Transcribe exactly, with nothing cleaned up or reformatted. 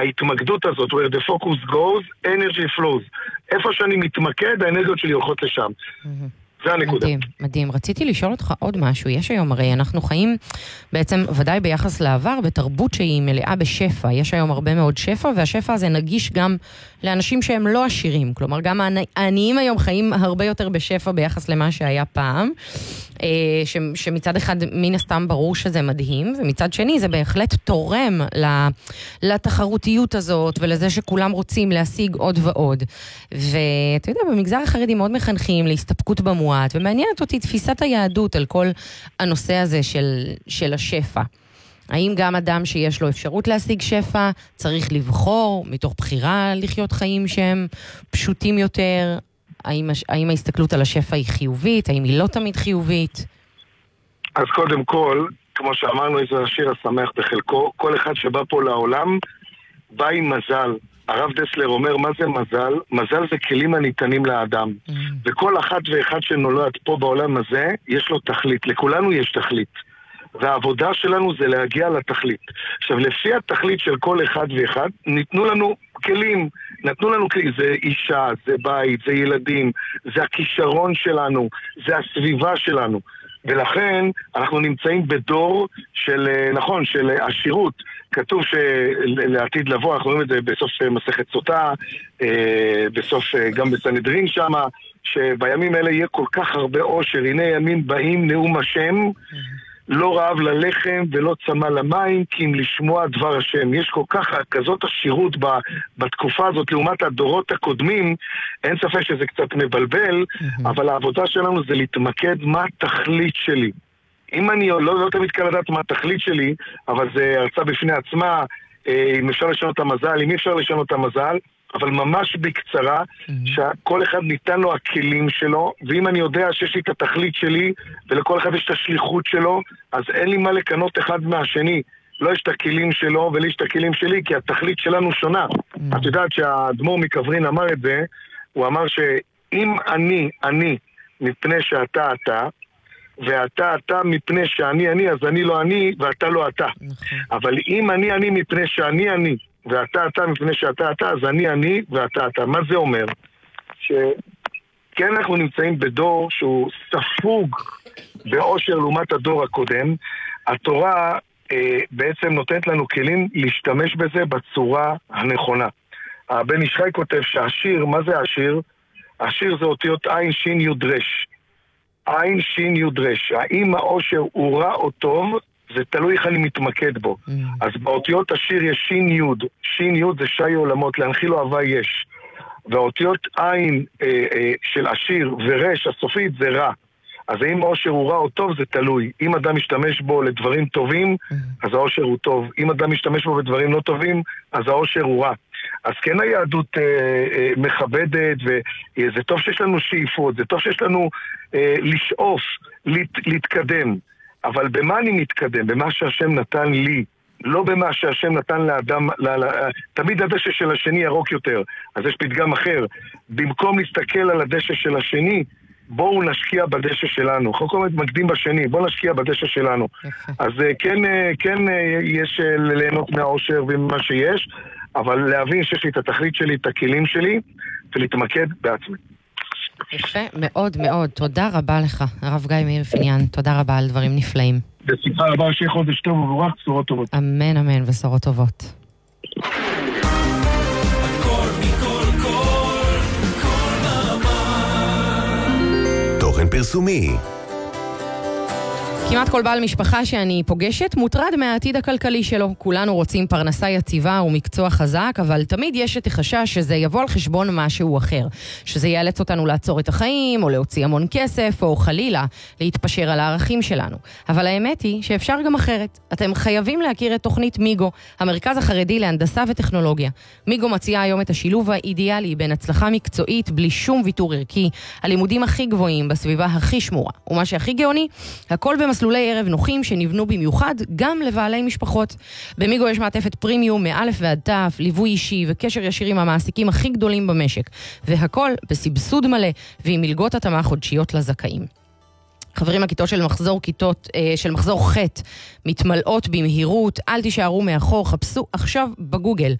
ההתמקדות הזאת, where the focus goes, energy flows. איפה שאני מתמקד, האנרגיות שלי הולכות לשם. זה הנקודה. מדהים, מדהים. רציתי לשאול אותך עוד משהו. יש היום, הרי אנחנו חיים בעצם, ודאי ביחס לעבר, בתרבות שהיא מלאה בשפע. יש היום הרבה מאוד שפע, והשפע הזה נגיש גם לאנשים שהם לא עשירים. כלומר, גם העניים היום חיים הרבה יותר בשפע ביחס למה שהיה פעם, ש, שמצד אחד מן הסתם ברור שזה מדהים, ומצד שני זה בהחלט תורם לתחרותיות הזאת, ולזה שכולם רוצים להשיג עוד ועוד. ואתה יודע, במגזר החרדי מאוד מחנכים להסתפקות במועט, ומעניינת אותי תפיסת היהדות על כל הנושא הזה של, של השפע. האם גם אדם שיש לו אפשרות להשיג שפע, צריך לבחור מתוך בחירה לחיות חיים שהם פשוטים יותר? האם, האם ההסתכלות על השפע היא חיובית? האם היא לא תמיד חיובית? אז קודם כל, כמו שאמרנו, איזה השיר השמח בחלקו, כל אחד שבא פה לעולם, בא עם מזל. הרב דסלר אומר, מה זה מזל? מזל זה כלים הניתנים לאדם. Mm. וכל אחד ואחד שנולד פה בעולם הזה, יש לו תכלית. לכולנו יש תכלית. והעבודה שלנו זה להגיע לתכלית. עכשיו, לפי התכלית של כל אחד ואחד, ניתנו לנו כלים. נתנו לנו כלים. זה אישה, זה בית, זה ילדים, זה הכישרון שלנו, זה הסביבה שלנו. ולכן אנחנו נמצאים בדור של, נכון, של עשירות. כתוב שלעתיד לבוא, אנחנו רואים את זה בסוף מסכת סוטה, בסוף גם בסנהדרין שמה, שבימים האלה יהיה כל כך הרבה אושר. הנה ימים באים נאום השם, לא רעב ללחם ולא צמא למים, כי אם לשמוע דבר השם. יש כל כך כזאת עשירות בתקופה הזאת לעומת הדורות הקודמים, אין ספק שזה קצת מבלבל, אבל העבודה שלנו זה להתמקד מה התכלית שלי. אם אני לא, לא תמיד כאן לדעת מה התכלית שלי, אבל זה הרצאה בפני עצמה, אם אפשר לשנות את המזל, אם אי אפשר לשנות את המזל, אבל ממש בקצרה, mm-hmm. שכל אחד ניתן לו הכלים שלו, ואם אני יודע שיש לי את התכלית שלי, ולכל אחד יש את השליחות שלו, אז אין לי מה לקנות אחד מהשני. לא יש את הכלים שלו, ולי יש את הכלים שלי, כי התכלית שלנו שונה. Mm-hmm. את יודעת שהאדמו"ר מקברין אמר את זה, הוא אמר שאם אני, אני, מפני שאתה אתה, ואתה אתה מפני שאני אני, אז אני לא אני, ואתה לא אתה. Mm-hmm. אבל אם אני אני מפני שאני אני, ואתה אתה מפני שאתה אתה, אז אני אני ואתה אתה. מה זה אומר? שכן אנחנו נמצאים בדור שהוא ספוג באושר לעומת הדור הקודם. התורה אה, בעצם נותנת לנו כלים להשתמש בזה בצורה הנכונה. הבן ישחי כותב שהשיר, מה זה השיר? השיר זה אותיות עין שין יוד רש. עין שין יוד רש. האם האושר הוא רע או טוב? זה תלוי איך אני מתמקד בו. Mm. אז באותיות השיר יש שין יוד. שין יוד זה שי עולמות, להנחיל לו אהבה יש. והאותיות עין אה, אה, של השיר ורש הסופית זה רע. אז האם האושר הוא רע או טוב זה תלוי. אם אדם משתמש בו לדברים טובים, mm. אז האושר הוא טוב. אם אדם משתמש בו בדברים לא טובים, אז האושר הוא רע. אז כן היהדות אה, אה, מכבדת, וזה טוב שיש לנו שאיפות, זה טוב שיש לנו אה, לשאוף, להת, להתקדם. אבל במה אני מתקדם? במה שהשם נתן לי, לא במה שהשם נתן לאדם, ל, ל, תמיד הדשא של השני ירוק יותר. אז יש פתגם אחר, במקום להסתכל על הדשא של השני, בואו נשקיע בדשא שלנו. אנחנו כל הזמן מתמקדים בשני, בואו נשקיע בדשא שלנו. אז כן, כן יש ליהנות מהאושר ומה שיש, אבל להבין שיש לי את התכלית שלי, את הכלים שלי, ולהתמקד בעצמי. יפה, מאוד מאוד. תודה רבה לך, הרב גיא מאיר פיניאן. תודה רבה על דברים נפלאים. בשמחה רבה, שיהיה חודש טוב וברך, בשורות טובות. אמן, אמן, בשורות טובות. תוכן פרסומי. כמעט כל בעל משפחה שאני פוגשת מוטרד מהעתיד הכלכלי שלו. כולנו רוצים פרנסה יציבה ומקצוע חזק, אבל תמיד יש את החשש שזה יבוא על חשבון משהו אחר. שזה יאלץ אותנו לעצור את החיים, או להוציא המון כסף, או חלילה להתפשר על הערכים שלנו. אבל האמת היא שאפשר גם אחרת. אתם חייבים להכיר את תוכנית מיגו, המרכז החרדי להנדסה וטכנולוגיה. מיגו מציעה היום את השילוב האידיאלי בין הצלחה מקצועית בלי שום ויתור ערכי, הלימודים הכי גבוהים בסביבה הכי שמורה. ומה שהכי גאוני, הכל במסלול מסלולי ערב נוחים שנבנו במיוחד גם לבעלי משפחות. במיגו יש מעטפת פרימיום מאלף ועד תף, ליווי אישי וקשר ישיר עם המעסיקים הכי גדולים במשק. והכל בסבסוד מלא ועם מלגות התאמה חודשיות לזכאים. חברים, הכיתות של מחזור כיתות, של מחזור ח' מתמלאות במהירות, אל תישארו מאחור, חפשו עכשיו בגוגל